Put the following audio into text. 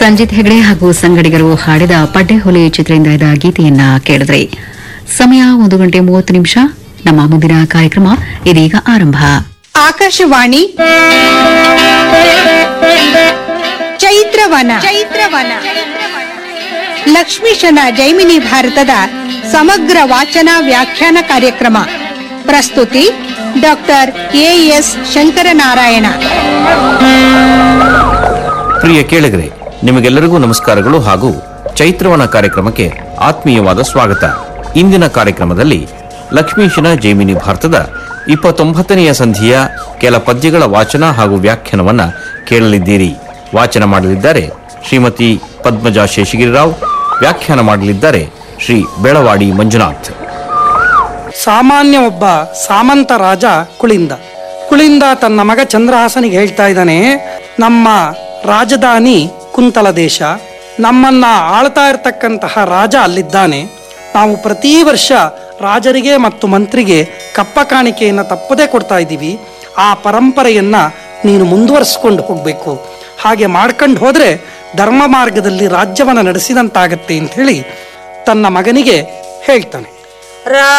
ಸಂಜಿತ್ ಹೆಗಡೆ ಹಾಗೂ ಸಂಗಡಿಗರು ಹಾಡಿದ ಪಡ್ಡೆಹುಲಿ ಚಿತ್ರದಿಂದ ಇದ್ದ ಗೀತೆಯನ್ನ ಕೇಳಿದ್ರಿ. ಸಮಯ 1:30 ನಮ್ಮ ಮುಂದಿನ ಕಾರ್ಯಕ್ರಮ ಇದೀಗ ಆರಂಭ. ಆಕಾಶವಾಣಿ ಚೈತ್ರವನ ಲಕ್ಷ್ಮೀಶನ ಜೈಮಿನಿ ಭಾರತದ ಸಮಗ್ರ ವಾಚನ ವ್ಯಾಖ್ಯಾನ ಕಾರ್ಯಕ್ರಮ. ಪ್ರಸ್ತುತಿ ಡಾಕ್ಟರ್ ಎಎಸ್ ಶಂಕರನಾರಾಯಣ. ಪ್ರಿಯ ಕೇಳಿಗರೆ, ನಿಮಗೆಲ್ಲರಿಗೂ ನಮಸ್ಕಾರಗಳು ಹಾಗೂ ಚೈತ್ರವನ ಕಾರ್ಯಕ್ರಮಕ್ಕೆ ಆತ್ಮೀಯವಾದ ಸ್ವಾಗತ. ಇಂದಿನ ಕಾರ್ಯಕ್ರಮದಲ್ಲಿ ಲಕ್ಷ್ಮೀಶನ ಜೈಮಿನಿ ಭಾರತದ 29ನೆಯ ಸಂಧಿಯ ಕೆಲ ಪದ್ಯಗಳ ವಾಚನ ಹಾಗೂ ವ್ಯಾಖ್ಯಾನವನ್ನ ಕೇಳಲಿದ್ದೀರಿ. ವಾಚನ ಮಾಡಲಿದ್ದಾರೆ ಶ್ರೀಮತಿ ಪದ್ಮಜಾ ಶೇಷಗಿರಿರಾವ್, ವ್ಯಾಖ್ಯಾನ ಮಾಡಲಿದ್ದಾರೆ ಶ್ರೀ ಬೆಳವಾಡಿ ಮಂಜುನಾಥ್. ಸಾಮಾನ್ಯ ಒಬ್ಬ ಸಾಮಂತ ರಾಜ ಕುಳಿಂದ ತನ್ನ ಮಗ ಚಂದ್ರಹಾಸನಿಗೆ ಹೇಳ್ತಾ ಇದ್ದಾನೆ, ನಮ್ಮ ರಾಜಧಾನಿ ಕುಂತಲ ದೇಶ, ನಮ್ಮನ್ನ ಆಳ್ತಾ ಇರತಕ್ಕಂತಹ ರಾಜ ಅಲ್ಲಿದ್ದಾನೆ. ನಾವು ಪ್ರತಿ ವರ್ಷ ರಾಜರಿಗೆ ಮತ್ತು ಮಂತ್ರಿಗೆ ಕಪ್ಪ ಕಾಣಿಕೆಯನ್ನು ತಪ್ಪದೇ ಕೊಡ್ತಾ ಇದ್ದೀವಿ. ಆ ಪರಂಪರೆಯನ್ನ ನೀನು ಮುಂದುವರಿಸಿಕೊಂಡು ಹೋಗ್ಬೇಕು. ಹಾಗೆ ಮಾಡ್ಕೊಂಡು ಹೋದ್ರೆ ಧರ್ಮ ಮಾರ್ಗದಲ್ಲಿ ರಾಜ್ಯವನ್ನ ನಡೆಸಿದಂತಾಗತ್ತೆ ಅಂತ ಹೇಳಿ ತನ್ನ ಮಗನಿಗೆ ಹೇಳ್ತಾನೆ.